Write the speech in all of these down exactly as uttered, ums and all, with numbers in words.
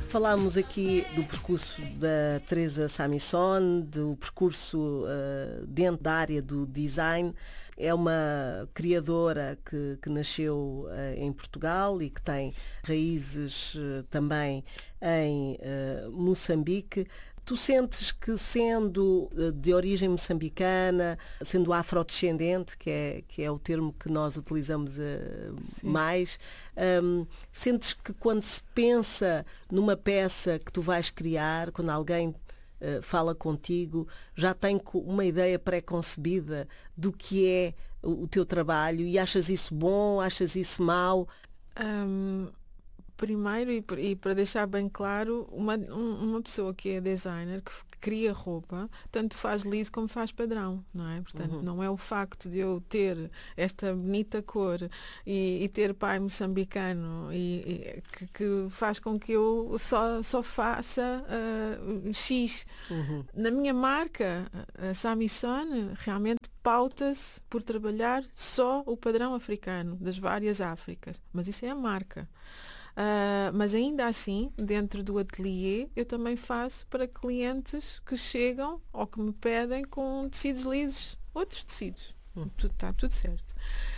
Falámos aqui do percurso da Teresa Samison, do percurso uh, dentro da área do design. É uma criadora que, que nasceu uh, em Portugal e que tem raízes uh, também em uh, Moçambique. Tu sentes que, sendo de origem moçambicana, sendo afrodescendente, que é, que é o termo que nós utilizamos uh, mais, um, sentes que quando se pensa numa peça que tu vais criar, quando alguém uh, fala contigo, já tem uma ideia pré-concebida do que é o, o teu trabalho e achas isso bom, achas isso mau? Um... Primeiro, e, e para deixar bem claro, uma, uma pessoa que é designer, que cria roupa, tanto faz liso como faz padrão, não é? Portanto, uhum. não é o facto de eu ter esta bonita cor e, e ter pai moçambicano e, e, que, que faz com que eu só, só faça uh, X. Uhum. Na minha marca, a Samison realmente pauta-se por trabalhar só o padrão africano, das várias Áfricas. Mas isso é a marca. Uh, mas ainda assim, dentro do ateliê, eu também faço para clientes que chegam ou que me pedem com tecidos lisos, outros tecidos. Está tudo certo.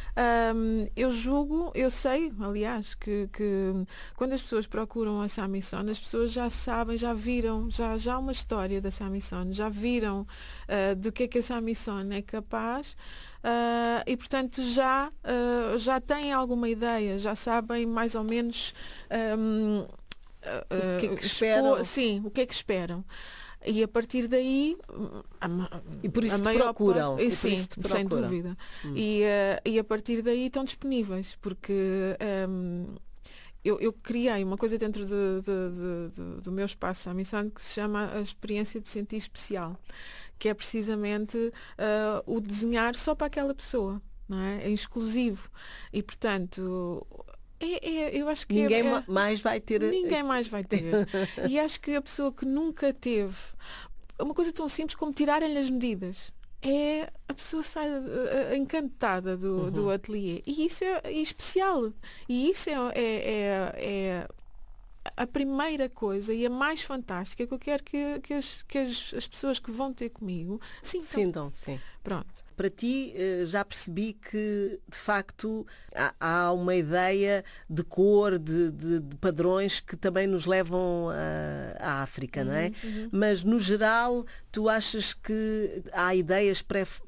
Um, eu julgo, eu sei, aliás, que, que quando as pessoas procuram a Samison, as pessoas já sabem, já viram, já, já há uma história da Samison, já viram uh, do que é que a Samison é capaz uh, e, portanto, já, uh, já têm alguma ideia, já sabem mais ou menos um, uh, o que é que esperam. Expor, sim, o que é que esperam. E a partir daí a, e por isso a te maior procuram parte, e sim, por isso te procuram. Sem dúvida hum. e, uh, e a partir daí estão disponíveis porque um, eu, eu criei uma coisa dentro de, de, de, de, do meu espaço Samison que se chama a experiência de sentir especial, que é precisamente uh, o desenhar só para aquela pessoa, não é? É exclusivo e portanto É, é, eu acho que ninguém é, é, mais vai ter. Ninguém mais vai ter. E acho que a pessoa que nunca teve uma coisa tão simples como tirarem-lhe as medidas. É, a pessoa sai uh, encantada do, uhum. do ateliê. E isso é, é especial. E isso é, é, é, é a primeira coisa e a mais fantástica que eu quero que, que, as, que as, as pessoas que vão ter comigo sintam. Sintam, sim. Pronto. Para ti, já percebi que, de facto, há uma ideia de cor, de, de, de padrões que também nos levam à África, uhum, não é? Uhum. Mas, no geral, tu achas que há ideias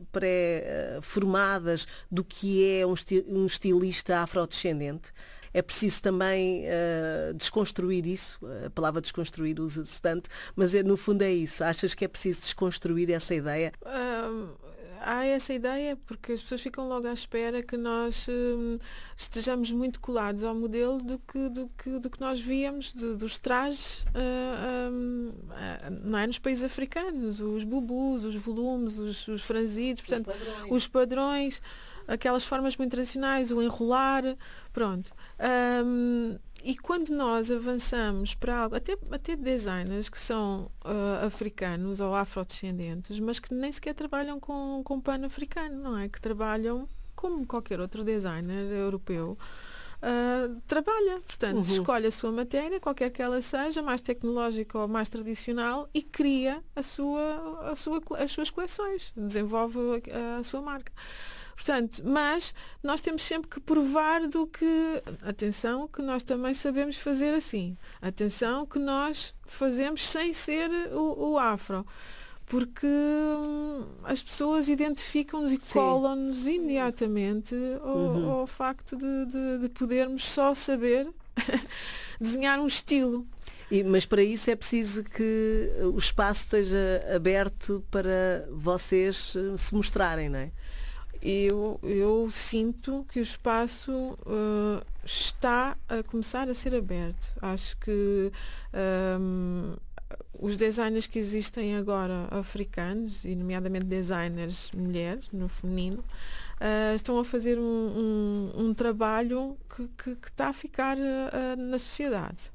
pré-formadas do que é um, esti- um estilista afrodescendente? É preciso também uh, desconstruir isso. A palavra desconstruir usa-se tanto, mas é, no fundo é isso. Achas que é preciso desconstruir essa ideia? Uh, há essa ideia porque as pessoas ficam logo à espera que nós um, estejamos muito colados ao modelo do que, do que, do que nós víamos, de, dos trajes uh, um, uh, não é? Nos países africanos, os bubus, os volumes, os, os franzidos, portanto, os padrões. os padrões, aquelas formas muito tradicionais, o enrolar, pronto. Um, e quando nós avançamos para algo, até, até designers que são uh, africanos ou afrodescendentes, mas que nem sequer trabalham com, com pan-africano, não é? Que trabalham como qualquer outro designer europeu. Uh, trabalha, portanto, uhum. escolhe a sua matéria, qualquer que ela seja, mais tecnológica ou mais tradicional, e cria a sua, a sua, as suas coleções, desenvolve a, a sua marca. Portanto, mas nós temos sempre que provar do que, atenção, que nós também sabemos fazer assim. Atenção que nós fazemos sem ser o, o afro. Porque hum, as pessoas identificam-nos e Sim. colam-nos imediatamente ao, uhum. ao facto de, de, de podermos só saber desenhar um estilo. E, mas para isso é preciso que o espaço esteja aberto para vocês se mostrarem, não é? Eu, eu sinto que o espaço uh, está a começar a ser aberto. Acho que um, os designers que existem agora africanos, e nomeadamente designers mulheres, no feminino, uh, estão a fazer um, um, um trabalho que, que, que está a ficar uh, na sociedade.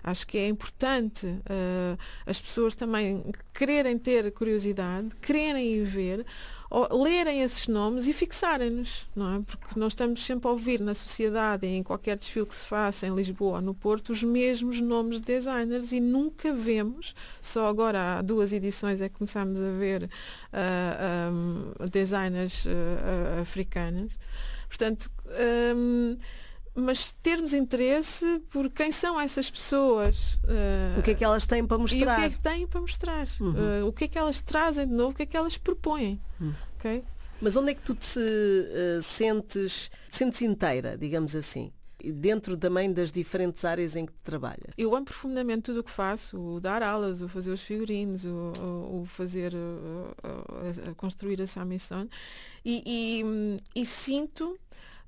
Acho que é importante uh, as pessoas também quererem ter curiosidade, quererem ir ver, ou, lerem esses nomes e fixarem-nos, não é? Porque nós estamos sempre a ouvir na sociedade, em qualquer desfile que se faça em Lisboa ou no Porto, os mesmos nomes de designers e nunca vemos, só agora há duas edições é que começamos a ver uh, um, designers uh, africanos. Portanto, um, mas termos interesse por quem são essas pessoas. Uh, o que é que elas têm para mostrar. E o que é que têm para mostrar. Uhum. Uh, o que é que elas trazem de novo, o que é que elas propõem. Uhum. Okay? Mas onde é que tu te uh, sentes, sentes inteira, digamos assim? Dentro também das diferentes áreas em que trabalhas? Eu amo profundamente tudo o que faço, o dar aulas, o fazer os figurinos, o, o, o fazer, o, o, a construir a Samison e, e, e sinto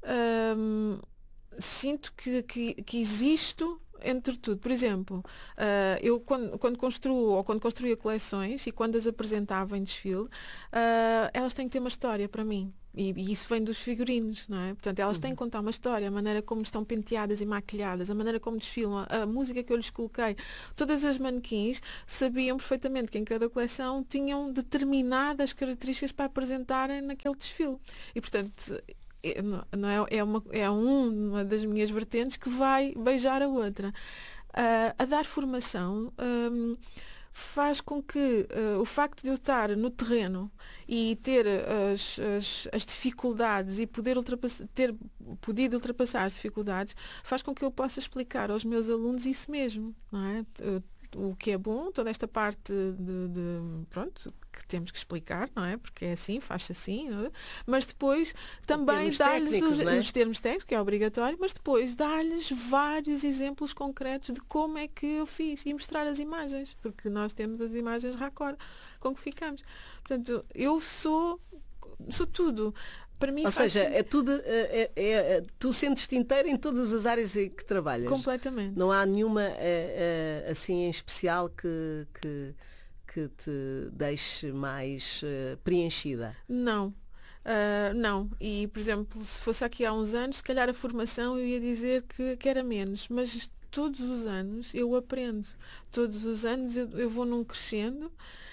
um, sinto que, que, que existo entre tudo. Por exemplo, uh, eu quando, quando construo ou quando construía coleções e quando as apresentava em desfile, uh, elas têm que ter uma história para mim. E, e isso vem dos figurinos, não é? Portanto, elas têm que contar uma história, a maneira como estão penteadas e maquilhadas, a maneira como desfilam, a, a música que eu lhes coloquei. Todas as manequins sabiam perfeitamente que em cada coleção tinham determinadas características para apresentarem naquele desfile. E, portanto, é, não é, é, uma, é uma das minhas vertentes que vai beijar a outra. Uh, a dar formação um, faz com que uh, o facto de eu estar no terreno e ter as, as, as dificuldades e poder ultrapassar, ter podido ultrapassar as dificuldades faz com que eu possa explicar aos meus alunos isso mesmo, não é? O que é bom, toda esta parte de, de pronto, que temos que explicar, não é? Porque é assim, faz-se assim, não é? Mas depois também dar-lhes os, é? os termos técnicos, que é obrigatório, mas depois dar-lhes vários exemplos concretos de como é que eu fiz e mostrar as imagens, porque nós temos as imagens raccord com que ficamos. Portanto, eu sou, sou tudo. Para mim Ou faz seja, é tudo, é, é, é, tu sentes-te inteira em todas as áreas em que trabalhas. Completamente. Não há nenhuma é, é, assim em especial que, que, que te deixe mais é, preenchida? Não. Uh, não. E, por exemplo, se fosse aqui há uns anos, se calhar a formação eu ia dizer que, que era menos. Mas todos os anos eu aprendo. Todos os anos eu, eu vou num crescendo.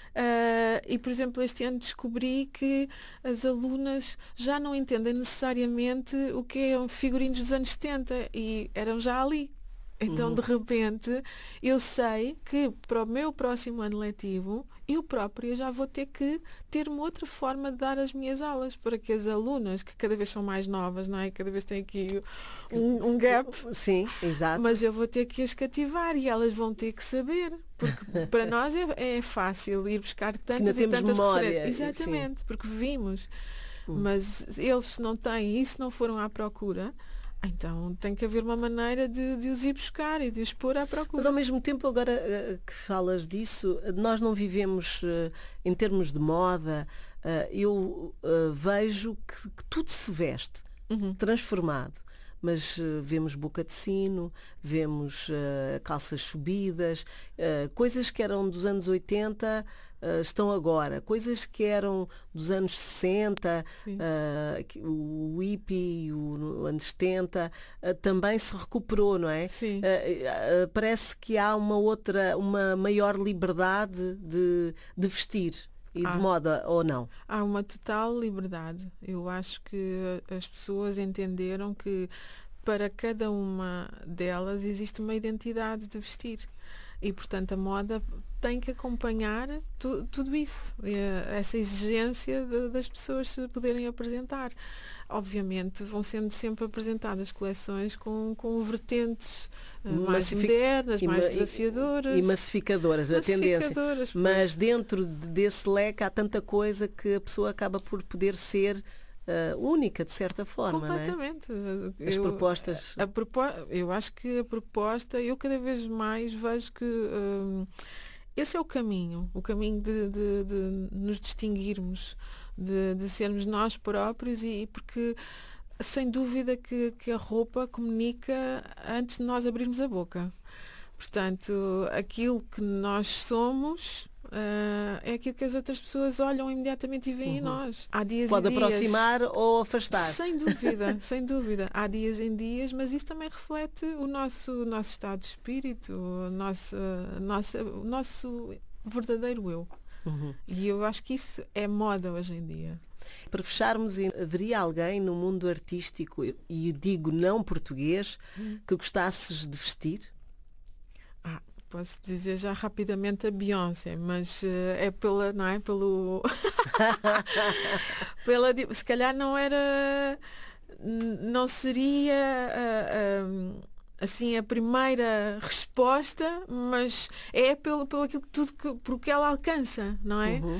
Uh, e, por exemplo, este ano descobri que as alunas já não entendem necessariamente o que é figurinos dos anos setenta e eram já ali. Então, uhum. de repente, eu sei que para o meu próximo ano letivo, eu própria já vou ter que ter uma outra forma de dar as minhas aulas, para que as alunas, que cada vez são mais novas, não é? Cada vez têm aqui um, um gap. Sim, exato. Mas eu vou ter que as cativar e elas vão ter que saber. Porque para nós é, é fácil ir buscar tantas e tantas referências. Exatamente, sim. Porque vimos. Hum. Mas eles, se não têm e se não foram à procura, então tem que haver uma maneira de, de os ir buscar e de os pôr à procura. Mas ao mesmo tempo, agora uh, que falas disso, nós não vivemos uh, em termos de moda. Uh, eu uh, vejo que, que tudo se veste uhum. transformado. Mas uh, vemos boca de sino, vemos uh, calças subidas, uh, coisas que eram dos anos oitenta uh, estão agora, coisas que eram dos anos sessenta, uh, o hippie, o anos setenta, uh, também se recuperou, não é? Sim. Uh, uh, parece que há uma outra, uma maior liberdade de, de vestir. E ah, de moda ou não? Há uma total liberdade. Eu acho que as pessoas entenderam que para cada uma delas existe uma identidade de vestir. E, portanto, a moda tem que acompanhar tu, tudo isso, essa exigência de, das pessoas se poderem apresentar. Obviamente vão sendo sempre apresentadas coleções com, com vertentes mais Massific... modernas, mais ma... desafiadoras. E massificadoras, a tendência. Mas dentro desse leque há tanta coisa que a pessoa acaba por poder ser Uh, única, de certa forma. Completamente. Não é? As eu, propostas. A, a propo... Eu acho que a proposta, eu cada vez mais vejo que um, esse é o caminho, o caminho de, de, de nos distinguirmos, de, de sermos nós próprios e porque sem dúvida que, que a roupa comunica antes de nós abrirmos a boca. Portanto, aquilo que nós somos uh, é aquilo que as outras pessoas olham imediatamente e veem uhum. em nós. Há dias Pode e dias, aproximar ou afastar. Sem dúvida, sem dúvida. Há dias em dias, mas isso também reflete o nosso, o nosso estado de espírito, o nosso, uh, nosso, o nosso verdadeiro eu. Uhum. E eu acho que isso é moda hoje em dia. Para fecharmos, haveria alguém no mundo artístico, e digo não português, hum. que gostasses de vestir? Ah, posso dizer já rapidamente a Beyoncé, mas uh, é pela, não é? Pelo... pela, se calhar não era, não seria uh, uh, assim a primeira resposta, mas é pelo, pelo aquilo tudo que, por que ela alcança, não é? Uhum.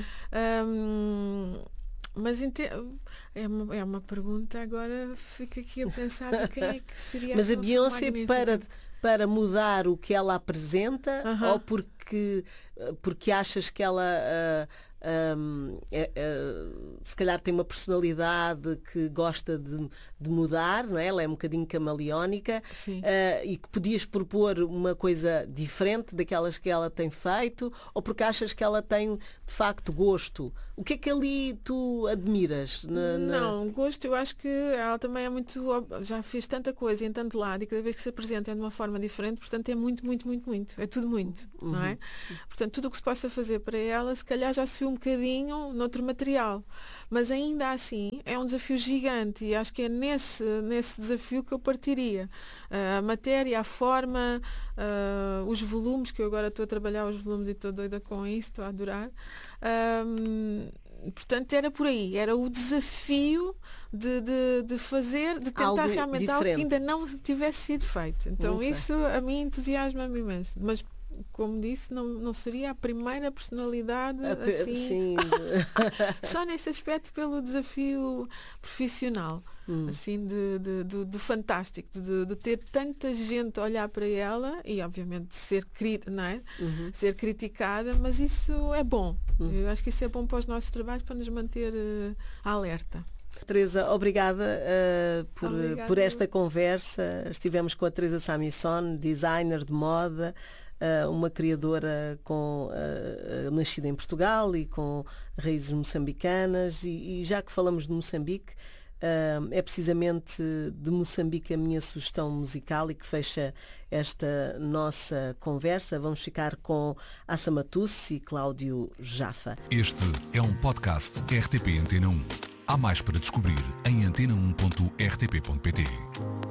Um, Mas é uma, é uma pergunta, agora fico aqui a pensar de quem é que seria. Mas a Beyoncé para, para mudar o que ela apresenta uh-huh. ou porque, porque achas que ela uh, um, é, é, se calhar tem uma personalidade que gosta de, de mudar, não é? Ela é um bocadinho camaleónica uh, e que podias propor uma coisa diferente daquelas que ela tem feito, ou porque achas que ela tem de facto gosto? O que é que ali tu admiras? Na, na... Não, gosto, eu acho que ela também é muito, já fez tanta coisa em tanto lado e cada vez que se apresenta é de uma forma diferente, portanto é muito, muito, muito, muito, é tudo muito, uhum. não é? Portanto, tudo o que se possa fazer para ela, se calhar já se viu um bocadinho noutro material, mas ainda assim é um desafio gigante e acho que é nesse, nesse desafio que eu partiria. Uh, a matéria, a forma, uh, os volumes, que eu agora estou a trabalhar os volumes e estou doida com isso, estou a adorar. Um, portanto era por aí, era o desafio de, de, de fazer, de tentar algo realmente diferente. Algo que ainda não tivesse sido feito. Então muito isso bem. A mim entusiasma-me imenso, mas como disse, não, não seria a primeira personalidade a pe- assim, só neste aspecto pelo desafio profissional. Hum. Assim de, de, de, de fantástico, de, de ter tanta gente a olhar para ela e obviamente ser, cri- não é? Uhum. ser criticada, mas isso é bom. Hum. Eu acho que isso é bom para os nossos trabalhos, para nos manter uh, alerta. Teresa, obrigada, uh, por, obrigada por esta conversa. Estivemos com a Teresa Samison, designer de moda, uh, uma criadora com, uh, nascida em Portugal e com raízes moçambicanas, e, e já que falamos de Moçambique, Uh, é precisamente de Moçambique a minha sugestão musical e que fecha esta nossa conversa. Vamos ficar com Assa Matusse e Cláudio Jaffa. Este é um podcast R T P Antena um. Há mais para descobrir em antena um ponto r t p ponto p t.